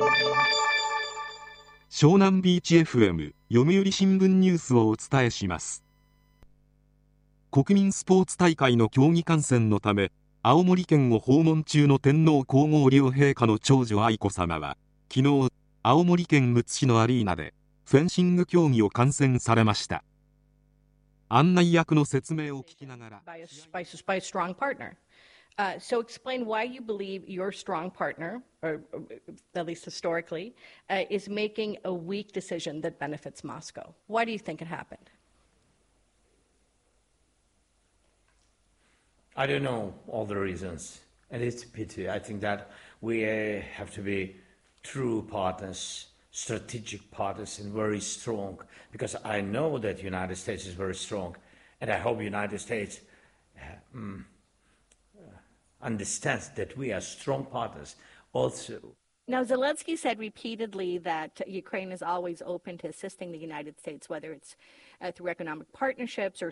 湘南ビーチ FM 読売新聞ニュースをお伝えします。国民スポーツ大会の競技観戦のため青森県を訪問中の天皇皇后両陛下の長女愛子さまは昨日青森県むつ市のアリーナでフェンシング競技を観戦されました。案内役の説明を聞きながら by a strong partner. So explain why you believe your strong partner, or at least historically, is making a weak decision that benefits Moscow. Why do you think it happened? I don't know all the reasons, and it's a pity. I think that we have to be true partners, strategic partners, and very strong, because I know that the United States is very strong, and I hope the United States understands that we are strong partners also. Now, Zelensky said repeatedly that Ukraine is always open to assisting the United States, whether it's through economic partnerships or